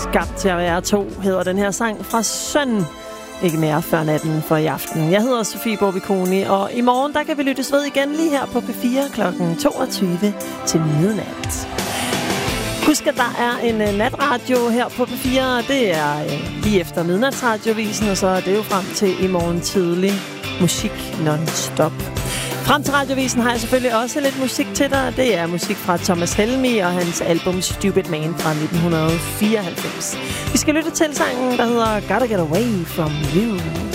Skabt til at være to hedder den her sang fra Søn. Ikke mere før natten for i aften. Jeg hedder Sofie Bobikoni, og i morgen der kan vi lyttes ved igen lige her på P4 kl. 22 til midnat. Husk, at der er en natradio her på P4. Det er lige efter midnatsradiovisen, og så er det jo frem til i morgen tidlig. Musik non-stop. Frem til radiovisen har jeg selvfølgelig også lidt musik til dig. Det er musik fra Thomas Helmig og hans album Stupid Man fra 1994. Vi skal lytte til sangen, der hedder Gotta Get Away From You.